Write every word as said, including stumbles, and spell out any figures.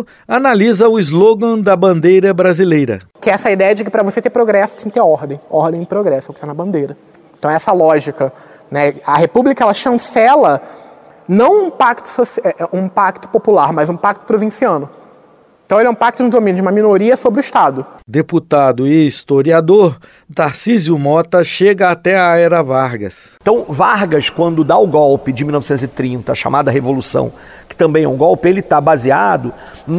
analisa o slogan da bandeira brasileira. Que é essa ideia de que para você ter progresso tem que ter ordem. Ordem e progresso, é o que está na bandeira. Então essa lógica, né? A República ela chancela não um pacto, um pacto popular, mas um pacto provinciano. Então ele é um pacto no domínio de uma minoria sobre o Estado. Deputado e historiador, Tarcísio Mota chega até a era Vargas. Então Vargas, quando dá o golpe de mil novecentos e trinta, a chamada Revolução, que também é um golpe, ele está baseado